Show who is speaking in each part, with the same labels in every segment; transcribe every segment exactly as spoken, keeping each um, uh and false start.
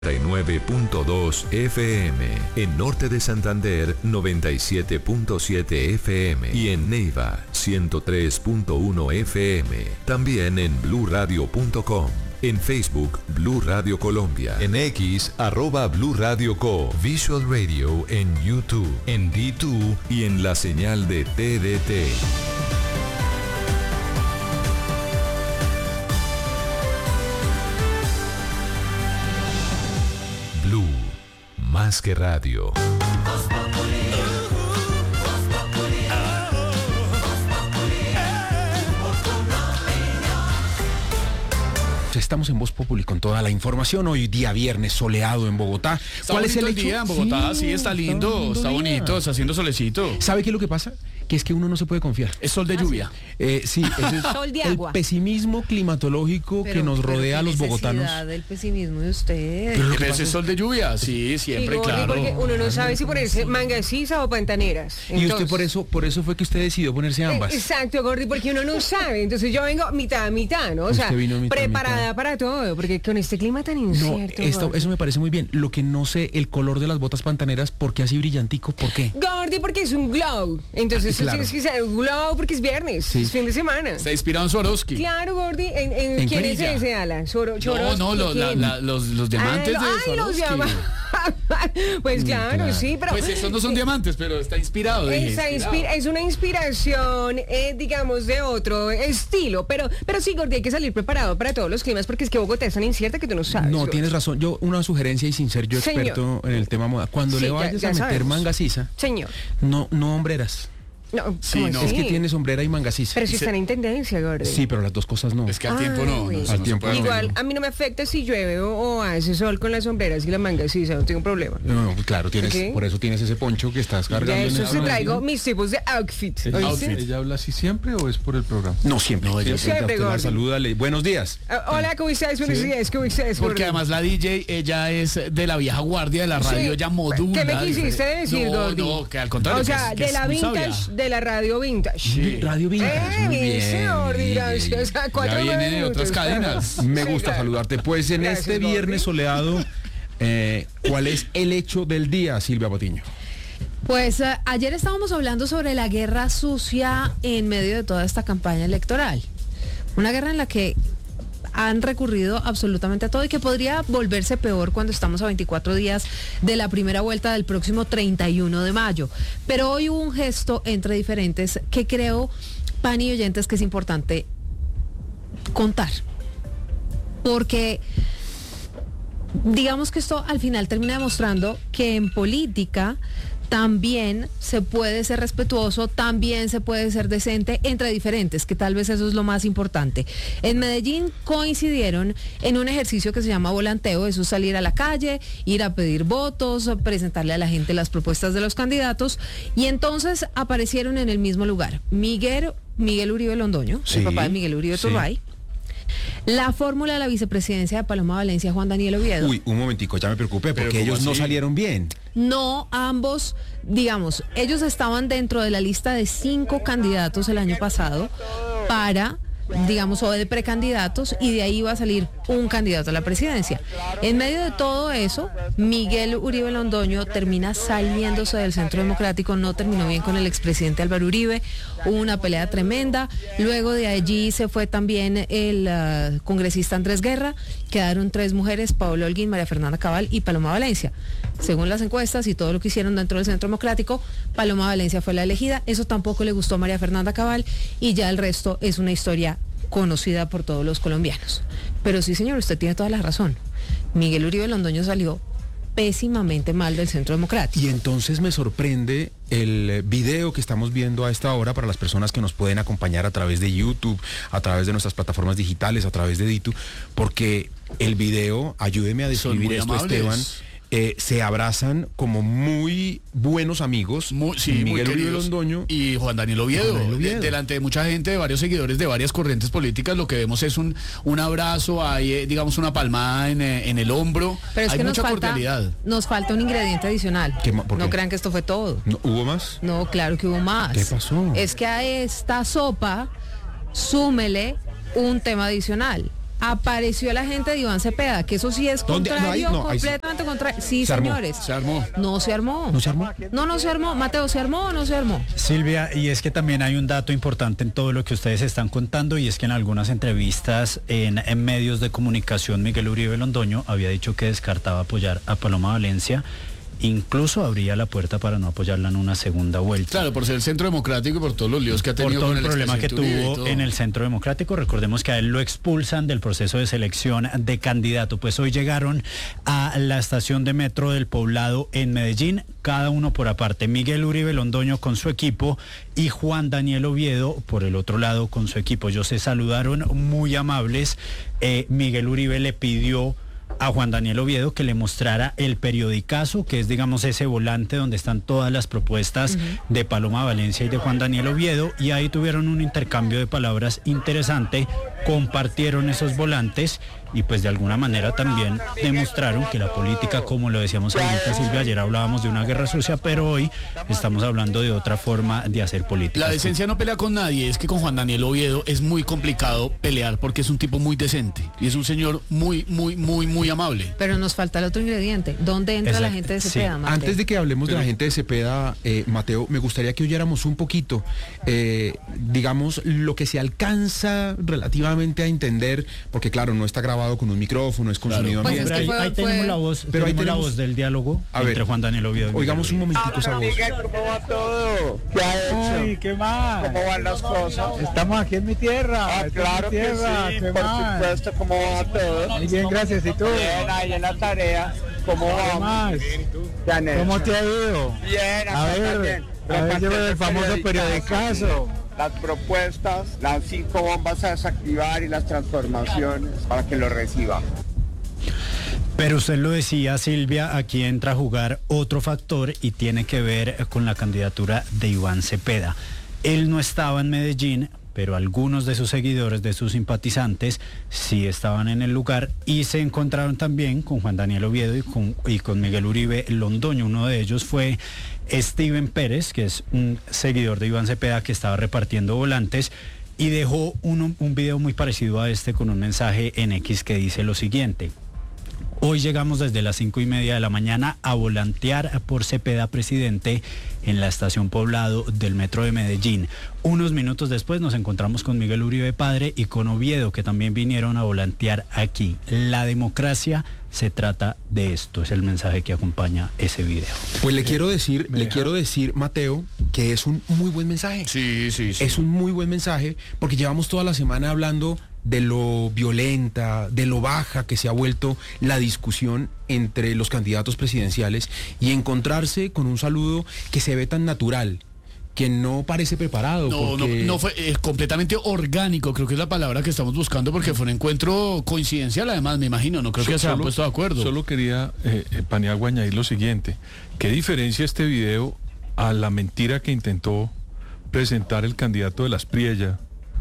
Speaker 1: nueve punto dos F M, en Norte de Santander noventa y siete punto siete F M y en Neiva ciento tres punto uno F M. También en blue radio punto com, en Facebook Blue Radio Colombia, en X arroba Blue Radio Co, Visual Radio en YouTube, en D dos y en la señal de T D T. Blue, más que radio.
Speaker 2: Estamos en Voz Populi con toda la información. Hoy día viernes soleado en Bogotá.
Speaker 3: Está
Speaker 2: ¿Cuál es el hecho?
Speaker 3: día en Bogotá? Sí, sí está lindo, está, lindo está bonito, está haciendo solecito.
Speaker 2: ¿Sabe qué es lo que pasa? Que es que uno no se puede confiar.
Speaker 3: Es sol de lluvia.
Speaker 2: Eh, sí, ese es
Speaker 4: sol de
Speaker 2: el
Speaker 4: agua.
Speaker 2: pesimismo climatológico
Speaker 4: pero,
Speaker 2: que nos rodea a los bogotanos.
Speaker 4: El pesimismo de ustedes.
Speaker 3: Pero, pero ese es sol de lluvia, sí, siempre,
Speaker 5: Digo,
Speaker 3: claro.
Speaker 5: Porque uno no sabe si ponerse manga sisa o pantaneras.
Speaker 2: Entonces, y usted por eso, por eso fue que usted decidió ponerse ambas.
Speaker 5: Exacto, Gordy, porque uno no sabe. Entonces yo vengo mitad a mitad, ¿no? O sea, mitad, preparada mitad. Para todo, porque con este clima tan incierto.
Speaker 2: No, esto, eso me parece muy bien. Lo que no sé, el color de las botas pantaneras, ¿por qué así brillantico? ¿Por qué?
Speaker 5: Gordy, porque es un glow. Entonces,
Speaker 2: ah, claro.
Speaker 5: es que ser un glow porque es viernes, sí. Es fin de semana.
Speaker 3: Está inspirado en Swarovski.
Speaker 5: Claro, Gordy. ¿En, en, ¿En quién Querilla? Es ese, Ala? Soro,
Speaker 3: no, no, lo, la, la, los, los diamantes
Speaker 5: ah,
Speaker 3: de
Speaker 5: ay,
Speaker 3: Swarovski.
Speaker 5: Los diamantes. Pues claro, claro, sí, pero...
Speaker 3: Pues esos no son diamantes, pero está inspirado. Dije,
Speaker 5: esa
Speaker 3: inspirado.
Speaker 5: Inspira, es una inspiración, eh, digamos, de otro estilo. Pero, pero sí, Gordy, hay que salir preparado para todos los climas, porque es que Bogotá es tan incierta que tú no sabes.
Speaker 2: No,
Speaker 5: Gordy.
Speaker 2: Tienes razón. Yo, una sugerencia y sin ser yo
Speaker 5: Señor.
Speaker 2: experto en el tema moda. Cuando
Speaker 5: sí,
Speaker 2: le vayas
Speaker 5: ya, ya
Speaker 2: a meter manga sisa,
Speaker 5: Señor.
Speaker 2: no, no hombreras.
Speaker 5: No,
Speaker 3: sí, no.
Speaker 2: Es que tiene sombrera y manga sisa.
Speaker 5: Pero si están en tendencia, Gordy.
Speaker 2: Sí, pero las dos cosas no.
Speaker 3: Es que al tiempo no.
Speaker 5: Ay,
Speaker 3: no,
Speaker 2: al
Speaker 3: no
Speaker 2: tiempo no.
Speaker 5: Igual, a mí no me afecta si llueve o, o hace sol con las sombreras y la manga sisa, no tengo problema.
Speaker 2: No, no, claro, tienes,
Speaker 5: ¿Okay?
Speaker 2: Por eso tienes ese poncho que estás cargando.
Speaker 5: De eso
Speaker 2: en
Speaker 5: se
Speaker 2: el
Speaker 5: traigo mis tipos de outfit.
Speaker 6: ¿Ella,
Speaker 3: outfit.
Speaker 6: ¿Ella habla así siempre o es por el programa?
Speaker 2: No, siempre. No, ella
Speaker 5: siempre,
Speaker 2: usted la
Speaker 5: Gordy.
Speaker 2: salúdale. Buenos días.
Speaker 5: Uh, hola, ¿cómo estás? Buenos
Speaker 2: ¿Sí?
Speaker 5: días, ¿cómo estás?
Speaker 3: Porque además la D J, ella es de la vieja guardia de la radio,
Speaker 5: sí.
Speaker 3: ya modula.
Speaker 5: ¿Qué me quisiste decir,
Speaker 3: no,
Speaker 5: Gordy?
Speaker 3: No, que al contrario.
Speaker 5: O sea,
Speaker 3: que es, que
Speaker 5: de la vintage,
Speaker 3: sabia.
Speaker 5: de la radio vintage.
Speaker 3: Sí.
Speaker 2: Radio Vintage.
Speaker 5: Eh,
Speaker 2: muy bien.
Speaker 5: sí, Gordy, gracias. A cuatro
Speaker 3: Ya viene de
Speaker 5: minutos.
Speaker 3: otras cadenas.
Speaker 2: Me
Speaker 5: Sí,
Speaker 2: gusta
Speaker 5: claro.
Speaker 2: saludarte. Pues en
Speaker 5: Gracias,
Speaker 2: este viernes
Speaker 5: Gordy.
Speaker 2: soleado, eh, ¿cuál es el hecho del día, Silvia Patiño?
Speaker 4: Pues uh, ayer estábamos hablando sobre la guerra sucia en medio de toda esta campaña electoral. Una guerra en la que han recurrido absolutamente a todo y que podría volverse peor cuando estamos a veinticuatro días de la primera vuelta del próximo treinta y uno de mayo. Pero hoy hubo un gesto entre diferentes que creo, Pan y oyentes, que es importante contar. Porque digamos que esto al final termina demostrando que en política también se puede ser respetuoso, también se puede ser decente entre diferentes, que tal vez eso es lo más importante. En Medellín coincidieron en un ejercicio que se llama volanteo, eso es salir a la calle, ir a pedir votos, presentarle a la gente las propuestas de los candidatos, y entonces aparecieron en el mismo lugar Miguel, Miguel Uribe Londoño,
Speaker 2: Sí,
Speaker 4: el papá de Miguel Uribe
Speaker 2: sí.
Speaker 4: Turbay, la fórmula de la vicepresidencia de Paloma Valencia, Juan Daniel Oviedo.
Speaker 2: Uy, un momentico, ya me preocupé,
Speaker 3: Pero
Speaker 2: porque
Speaker 3: ¿cómo
Speaker 2: ellos no
Speaker 3: así?
Speaker 2: salieron bien.
Speaker 4: No, ambos, digamos, ellos estaban dentro de la lista de cinco candidatos el año pasado para, digamos, o de precandidatos, y de ahí iba a salir un candidato a la presidencia. En medio de todo eso, Miguel Uribe Londoño termina saliéndose del Centro Democrático, no terminó bien con el expresidente Álvaro Uribe, hubo una pelea tremenda, luego de allí se fue también el uh, congresista Andrés Guerra, quedaron tres mujeres, Paola Holguín, María Fernanda Cabal y Paloma Valencia. Según las encuestas y todo lo que hicieron dentro del Centro Democrático, Paloma Valencia fue la elegida, eso tampoco le gustó a María Fernanda Cabal, y ya el resto es una historia conocida por todos los colombianos. Pero sí, señor, usted tiene toda la razón. Miguel Uribe Londoño salió pésimamente mal del Centro Democrático.
Speaker 2: Y entonces me sorprende el video que estamos viendo a esta hora para las personas que nos pueden acompañar a través de YouTube, a través de nuestras plataformas digitales, a través de Ditu, porque el video, ayúdeme a describir esto,
Speaker 3: amables.
Speaker 2: Esteban, eh, se abrazan como muy buenos amigos,
Speaker 3: Muy, sí,
Speaker 2: Miguel
Speaker 3: muy
Speaker 2: Uribe
Speaker 3: queridos.
Speaker 2: Londoño
Speaker 3: Y Juan Daniel Oviedo,
Speaker 2: Juan Daniel Oviedo.
Speaker 3: De- delante de mucha gente, de varios seguidores de varias corrientes políticas, lo que vemos es un, un abrazo, hay eh, digamos una palmada en, eh, en el hombro,
Speaker 4: Pero es
Speaker 3: hay
Speaker 4: que nos
Speaker 3: mucha
Speaker 4: falta,
Speaker 3: cordialidad.
Speaker 4: nos falta un ingrediente adicional.
Speaker 2: ¿Qué ma- por
Speaker 4: No
Speaker 2: qué?
Speaker 4: crean que esto fue todo.
Speaker 2: ¿No, ¿Hubo más?
Speaker 4: No, claro que hubo más.
Speaker 2: ¿Qué pasó?
Speaker 4: Es que a esta sopa súmele un tema adicional. apareció la gente de Iván Cepeda, que eso sí es
Speaker 2: ¿Dónde?
Speaker 4: contrario,
Speaker 2: No, ahí- no, ahí sí.
Speaker 4: completamente contrario. Sí,
Speaker 2: Se armó.
Speaker 4: señores.
Speaker 3: Se armó.
Speaker 4: No se armó.
Speaker 2: ¿No se armó?
Speaker 4: No, no se armó. Mateo, ¿se armó o no se armó?
Speaker 7: Silvia, y es que también hay un dato importante en todo lo que ustedes están contando, y es que en algunas entrevistas en, en medios de comunicación Miguel Uribe Londoño había dicho que descartaba apoyar a Paloma Valencia. Incluso abría la puerta para no apoyarla en una segunda vuelta.
Speaker 3: Claro, por ser el Centro Democrático y por todos los líos que ha
Speaker 7: Por
Speaker 3: tenido
Speaker 7: todo
Speaker 3: con
Speaker 7: el
Speaker 3: el
Speaker 7: problema que
Speaker 3: expresidente Uribe y
Speaker 7: tuvo
Speaker 3: todo.
Speaker 7: en el Centro Democrático. Recordemos que a él lo expulsan del proceso de selección de candidato. Pues hoy llegaron a la estación de metro del Poblado en Medellín, cada uno por aparte. Miguel Uribe Londoño con su equipo y Juan Daniel Oviedo por el otro lado con su equipo. Ellos se saludaron muy amables. Eh, Miguel Uribe le pidió a Juan Daniel Oviedo que le mostrara el periodicazo, que es, digamos, ese volante donde están todas las propuestas uh-huh. de Paloma Valencia y de Juan Daniel Oviedo, y ahí tuvieron un intercambio de palabras interesante, compartieron esos volantes y pues de alguna manera también demostraron que la política, como lo decíamos ahorita, Silvia, ayer hablábamos de una guerra sucia, pero hoy estamos hablando de otra forma de hacer política.
Speaker 3: La decencia no pelea con nadie, es que con Juan Daniel Oviedo es muy complicado pelear porque es un tipo muy decente y es un señor muy, muy, muy, muy amable.
Speaker 4: Pero nos falta el otro ingrediente. ¿Dónde entra
Speaker 7: Exacto.
Speaker 4: la gente de Cepeda,
Speaker 7: Sí.
Speaker 4: Mateo?
Speaker 2: Antes de que hablemos
Speaker 3: Pero-
Speaker 2: de la gente de Cepeda, eh, Mateo, me gustaría que oyéramos un poquito, eh, digamos, lo que se alcanza relativamente a entender, porque claro, no está grabado con un micrófono, es con
Speaker 3: Claro.
Speaker 2: sonido
Speaker 4: Pues
Speaker 2: ambiente.
Speaker 4: es que
Speaker 7: Ahí,
Speaker 4: fue-
Speaker 7: ahí tenemos
Speaker 4: fue-
Speaker 7: la voz,
Speaker 2: Pero ahí
Speaker 7: tenemos la
Speaker 2: tenemos-
Speaker 7: voz del diálogo
Speaker 2: A ver,
Speaker 7: entre Juan Daniel Oviedo y Miguel
Speaker 2: Oigamos un
Speaker 7: Uribe.
Speaker 2: momentico esa voz.
Speaker 8: Miguel, ¿cómo va todo? ¿Qué ha hecho?
Speaker 9: Ay, ¿qué más?
Speaker 8: ¿Cómo van las cosas?
Speaker 9: Estamos aquí en mi tierra.
Speaker 8: Ah,
Speaker 9: esta es
Speaker 8: claro
Speaker 9: mi
Speaker 8: que
Speaker 9: tierra,
Speaker 8: sí,
Speaker 9: ¿qué
Speaker 8: por
Speaker 9: más?
Speaker 8: supuesto, ¿cómo va todo?
Speaker 9: Muy bien, gracias. ¿Y tú?
Speaker 8: Bien, ahí en la tarea, ¿cómo
Speaker 9: ¿Qué
Speaker 8: vamos?
Speaker 9: más?
Speaker 8: ¿Qué han hecho?
Speaker 9: ¿Cómo te ha ido?
Speaker 8: Bien,
Speaker 9: A
Speaker 8: acá
Speaker 9: ver,
Speaker 8: también.
Speaker 9: a ver, llevo el famoso
Speaker 8: Repartiendo
Speaker 9: periodicazo.
Speaker 8: Las propuestas, las cinco bombas a desactivar y las transformaciones para que lo reciba.
Speaker 7: Pero usted lo decía, Silvia, aquí entra a jugar otro factor y tiene que ver con la candidatura de Iván Cepeda. Él no estaba en Medellín, pero algunos de sus seguidores, de sus simpatizantes, sí estaban en el lugar y se encontraron también con Juan Daniel Oviedo y con, y con Miguel Uribe Londoño. Uno de ellos fue Steven Pérez, que es un seguidor de Iván Cepeda que estaba repartiendo volantes, y dejó uno, un video muy parecido a este con un mensaje en X que dice lo siguiente: hoy llegamos desde las cinco y media de la mañana a volantear por Cepeda presidente en la estación Poblado del Metro de Medellín. Unos minutos después nos encontramos con Miguel Uribe padre y con Oviedo, que también vinieron a volantear aquí. La democracia se trata de esto, es el mensaje que acompaña ese video.
Speaker 2: Pues le quiero decir,
Speaker 6: me
Speaker 2: le
Speaker 6: deja-
Speaker 2: quiero decir, Mateo, que es un muy buen mensaje.
Speaker 3: Sí, sí, sí.
Speaker 2: Es un muy buen mensaje porque llevamos toda la semana hablando de lo violenta, de lo baja que se ha vuelto la discusión entre los candidatos presidenciales, y encontrarse con un saludo que se ve tan natural, que no parece preparado.
Speaker 3: No,
Speaker 2: porque...
Speaker 3: no, no fue eh, completamente orgánico, creo que es la palabra que estamos buscando, porque fue un encuentro coincidencial, además, me imagino, no creo que se hayan puesto de acuerdo.
Speaker 6: Solo quería, eh, eh, Paniagua, añadir lo siguiente. ¿Qué diferencia este video a la mentira que intentó presentar el candidato de Las Priella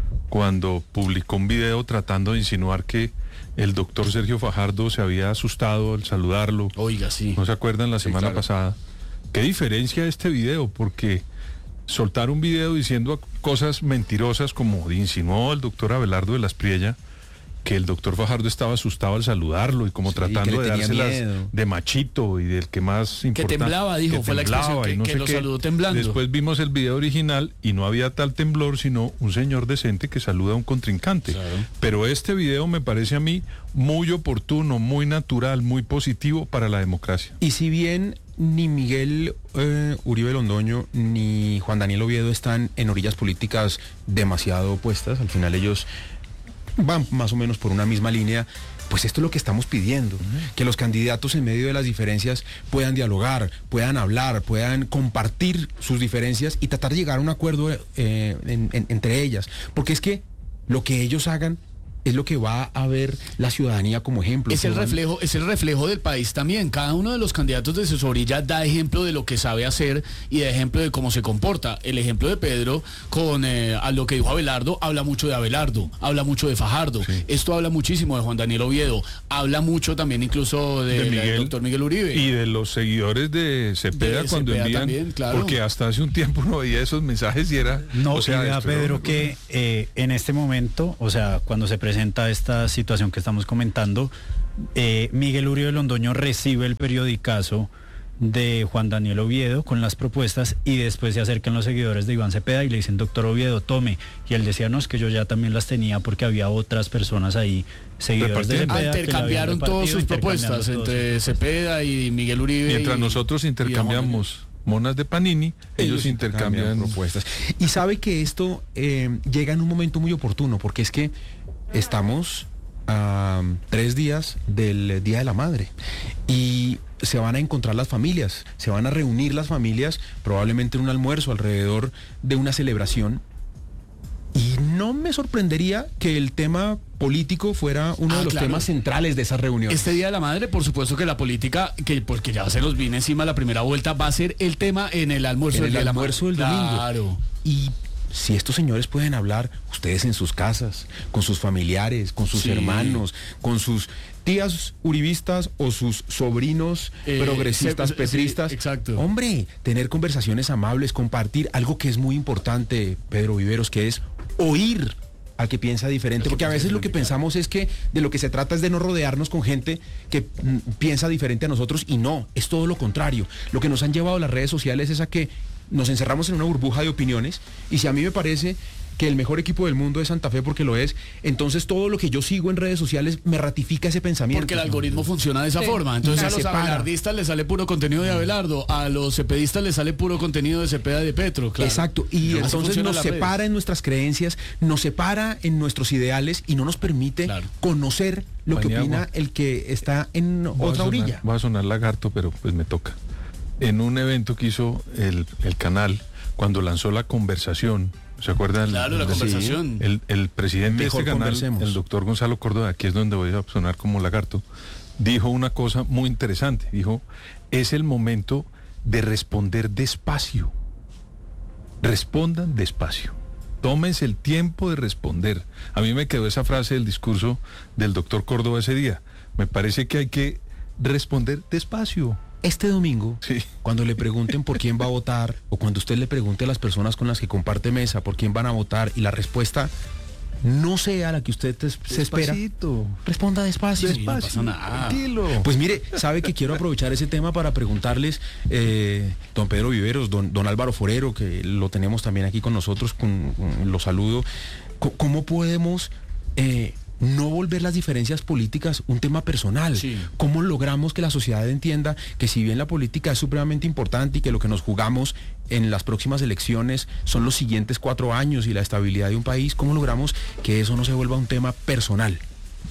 Speaker 6: cuando publicó un video tratando de insinuar que el doctor Sergio Fajardo se había asustado al saludarlo?
Speaker 3: Oiga, sí.
Speaker 6: ¿No se acuerdan la
Speaker 3: Sí,
Speaker 6: semana
Speaker 3: claro.
Speaker 6: pasada? ¿Qué diferencia este video? Porque soltar un video diciendo cosas mentirosas como insinuó el doctor Abelardo de Las Priella que el doctor Fajardo estaba asustado al saludarlo y como
Speaker 2: Sí, que
Speaker 6: tratando
Speaker 2: le
Speaker 6: de
Speaker 2: tenía
Speaker 6: dárselas
Speaker 2: miedo.
Speaker 6: de machito y del que más importante.
Speaker 3: temblaba, dijo, fue la expresión, que- que lo saludó temblando.
Speaker 6: Después vimos el video original y no había tal temblor, sino un señor decente que saluda a un contrincante.
Speaker 3: Claro.
Speaker 6: Pero este video me parece a mí muy oportuno, muy natural, muy positivo para la democracia.
Speaker 2: Y si bien ni Miguel eh, Uribe Londoño ni Juan Daniel Oviedo están en orillas políticas demasiado opuestas, al final ellos van más o menos por una misma línea, pues esto es lo que estamos pidiendo, que los candidatos en medio de las diferencias puedan dialogar, puedan hablar, puedan compartir sus diferencias y tratar de llegar a un acuerdo eh, en- en- entre ellas, porque es que lo que ellos hagan es lo que va a ver la ciudadanía como ejemplo.
Speaker 3: Es el
Speaker 2: que van-
Speaker 3: reflejo, es el reflejo del país también. Cada uno de los candidatos de su orilla da ejemplo de lo que sabe hacer y da ejemplo de cómo se comporta. El ejemplo de Pedro con eh, a lo que dijo Abelardo, habla mucho de Abelardo, habla mucho de Fajardo. Esto habla muchísimo de Juan Daniel Oviedo, habla mucho también incluso de,
Speaker 6: De
Speaker 3: la-
Speaker 6: Miguel
Speaker 3: del doctor Miguel Uribe.
Speaker 6: Y de los seguidores de Cepeda
Speaker 3: De
Speaker 6: cuando
Speaker 3: Cepeda
Speaker 6: envían,
Speaker 3: también, claro.
Speaker 6: porque hasta hace un tiempo no veía esos mensajes y era,
Speaker 7: No,
Speaker 6: o sea,
Speaker 7: y vea,
Speaker 6: esto era
Speaker 7: Pedro,
Speaker 6: una
Speaker 7: que eh, en este momento, o sea, cuando se presenta presenta esta situación que estamos comentando. Eh, Miguel Uribe Londoño recibe el periodicazo de Juan Daniel Oviedo con las propuestas y después se acercan los seguidores de Iván Cepeda y le dicen, doctor Oviedo, tome. Y él decía, no, es que yo ya también las tenía porque había otras personas ahí, seguidores de Cepeda.
Speaker 3: Ah, intercambiaron todas sus propuestas entre Cepeda y Miguel Uribe.
Speaker 6: Mientras
Speaker 3: y,
Speaker 6: nosotros intercambiamos monas de Panini, ellos, ellos intercambian
Speaker 2: propuestas. Y sabe que esto eh, llega en un momento muy oportuno, porque es que estamos a um, tres días del Día de la Madre y se van a encontrar las familias, se van a reunir las familias, probablemente en un almuerzo alrededor de una celebración. Y no me sorprendería que el tema político fuera uno
Speaker 3: ah,
Speaker 2: de los
Speaker 3: claro.
Speaker 2: temas centrales de esas reuniones.
Speaker 3: Este Día de la Madre, por supuesto que la política, que porque ya se los viene encima la primera vuelta, va a ser el tema en el almuerzo
Speaker 2: en
Speaker 3: del
Speaker 2: el
Speaker 3: día
Speaker 2: almuerzo
Speaker 3: de la
Speaker 2: del domingo.
Speaker 3: Claro.
Speaker 2: Y si estos señores pueden hablar, ustedes en sus casas, con sus familiares, con sus sí. hermanos, con sus tías uribistas o sus sobrinos eh, progresistas, se, petristas.
Speaker 3: Sí, exacto.
Speaker 2: Hombre, tener conversaciones amables, compartir algo que es muy importante, Pedro Viveros, que es oír al que piensa diferente, porque a veces lo que pensamos es que de lo que se trata es de no rodearnos con gente que mm, piensa diferente a nosotros, y no, es todo lo contrario. Lo que nos han llevado las redes sociales es a que nos encerramos en una burbuja de opiniones, y si a mí me parece que el mejor equipo del mundo es Santa Fe porque lo es, entonces todo lo que yo sigo en redes sociales me ratifica ese pensamiento.
Speaker 3: Porque el algoritmo funciona de esa sí. forma. Entonces a los abelardistas les sale puro contenido de Abelardo, a los cepedistas les sale puro contenido de Cepeda y de Petro. Claro.
Speaker 2: Exacto, y
Speaker 3: no,
Speaker 2: entonces nos separa redes. en nuestras creencias, nos separa en nuestros ideales y no nos permite claro. conocer lo Paniagua. que opina el que está en voy otra
Speaker 6: sonar,
Speaker 2: orilla.
Speaker 6: Va a sonar lagarto, pero pues me toca. En un evento que hizo el, el canal, cuando lanzó La Conversación, ¿se acuerdan?
Speaker 3: Claro, La Conversación.
Speaker 6: El, el presidente
Speaker 2: Mejor
Speaker 6: de este canal, el doctor Gonzalo Córdoba, aquí es donde voy a sonar como lagarto, dijo una cosa muy interesante. Dijo, es el momento de responder despacio. Respondan despacio. Tómense el tiempo de responder. A mí me quedó esa frase del discurso del doctor Córdoba ese día. Me parece que hay que responder despacio.
Speaker 2: Este domingo,
Speaker 6: sí.
Speaker 2: cuando le pregunten por quién va a votar, o cuando usted le pregunte a las personas con las que comparte mesa por quién van a votar, y la respuesta no sea la que usted te, se espera, responda despacio.
Speaker 3: Despacio, sí, no pasa nada.
Speaker 2: Tranquilo. Pues mire, sabe que quiero aprovechar ese tema para preguntarles, eh, don Pedro Viveros, don, don Álvaro Forero, que lo tenemos también aquí con nosotros, con, con, lo saludo, ¿cómo podemos... Eh, no volver las diferencias políticas un tema personal?
Speaker 3: Sí.
Speaker 2: ¿Cómo logramos que la sociedad entienda que si bien la política es supremamente importante y que lo que nos jugamos en las próximas elecciones son los siguientes cuatro años y la estabilidad de un país, cómo logramos que eso no se vuelva un tema personal?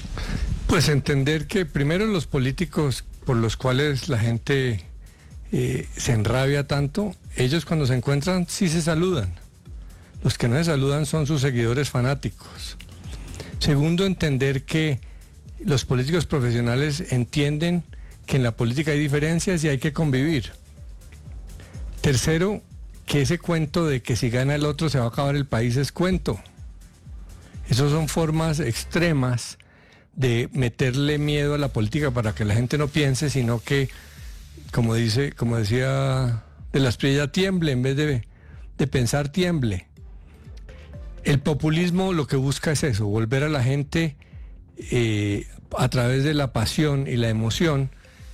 Speaker 9: Pues entender que primero los políticos por los cuales la gente eh, se enrabia tanto, ellos cuando se encuentran sí se saludan. Los que no se saludan son sus seguidores fanáticos. Segundo, entender que los políticos profesionales entienden que en la política hay diferencias y hay que convivir. Tercero, que ese cuento de que si gana el otro se va a acabar el país es cuento. Esas son formas extremas de meterle miedo a la política para que la gente no piense, sino que, como dice, como decía de la Espriella, tiemble en vez de, de pensar tiemble. El populismo lo que busca es eso, volver a la gente eh, a través de la pasión y la emoción,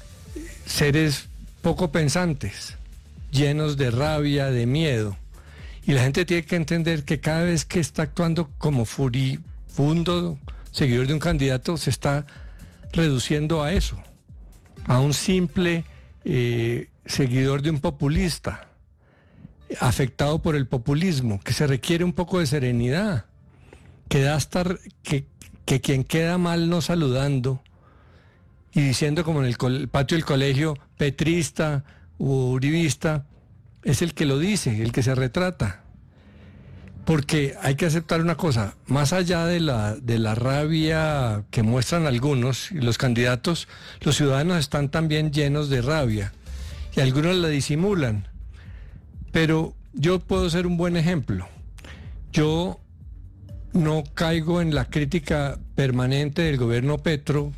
Speaker 9: seres poco pensantes, llenos de rabia, de miedo. Y la gente tiene que entender que cada vez que está actuando como furibundo seguidor de un candidato, se está reduciendo a eso, a un simple eh, seguidor de un populista, afectado por el populismo, que se requiere un poco de serenidad, que da hasta que, que quien queda mal no saludando y diciendo como en el, co- el patio del colegio, petrista u uribista, es el que lo dice, el que se retrata. Porque hay que aceptar una cosa, más allá de la, de la rabia que muestran algunos y los candidatos, los ciudadanos están también llenos de rabia y algunos la disimulan. Pero yo puedo ser un buen ejemplo. Yo no caigo en la crítica permanente del gobierno Petro,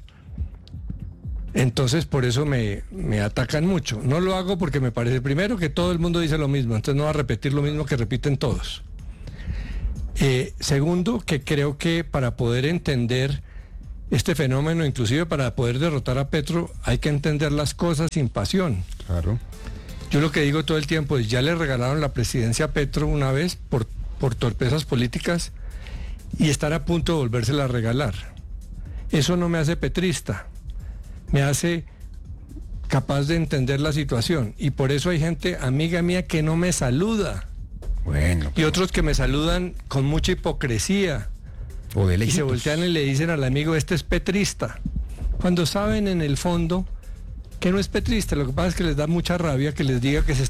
Speaker 9: entonces por eso me, me atacan mucho. No lo hago porque me parece, primero, que todo el mundo dice lo mismo, entonces no va a repetir lo mismo que repiten todos. Eh, segundo, que creo que para poder entender este fenómeno, inclusive para poder derrotar a Petro, hay que entender las cosas sin pasión.
Speaker 2: Claro.
Speaker 9: Yo lo que digo todo el tiempo es, ya le regalaron la presidencia a Petro una vez por, por torpezas políticas y están a punto de volvérsela a regalar. Eso no me hace petrista, me hace capaz de entender la situación. Y por eso hay gente, amiga mía, que no me saluda.
Speaker 2: Bueno.
Speaker 9: Y otros que me saludan con mucha hipocresía.
Speaker 2: O de
Speaker 9: Y se
Speaker 2: lejitos.
Speaker 9: voltean y le dicen al amigo, este es petrista. Cuando saben en el fondo que no es petrista, lo que pasa es que les da mucha rabia que les diga que se